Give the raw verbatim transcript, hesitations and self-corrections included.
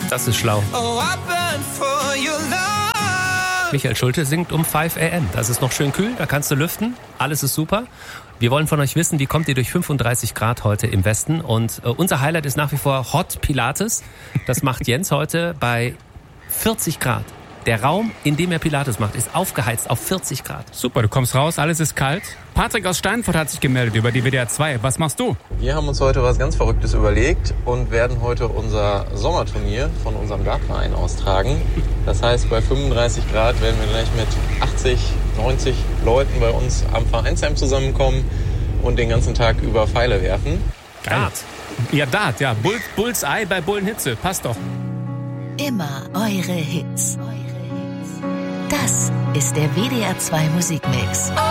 Das ist schlau. Michael Schulte singt um fünf a m. Das ist noch schön kühl, da kannst du lüften. Alles ist super. Wir wollen von euch wissen, wie kommt ihr durch fünfunddreißig Grad heute im Westen? Und äh, unser Highlight ist nach wie vor Hot Pilates. Das macht Jens heute bei vierzig Grad. Der Raum, in dem er Pilates macht, ist aufgeheizt auf vierzig Grad. Super, du kommst raus, alles ist kalt. Patrick aus Steinfurt hat sich gemeldet über die W D R zwei. Was machst du? Wir haben uns heute was ganz Verrücktes überlegt und werden heute unser Sommerturnier von unserem Dartverein austragen. Das heißt, bei fünfunddreißig Grad werden wir gleich mit achtzig, neunzig Leuten bei uns am Vereinsheim zusammenkommen und den ganzen Tag über Pfeile werfen. Dart. Ja, Dart, ja. Bull, Bullseye bei Bullenhitze. Passt doch. Immer eure Hits. Das ist der W D R zwei Musikmix.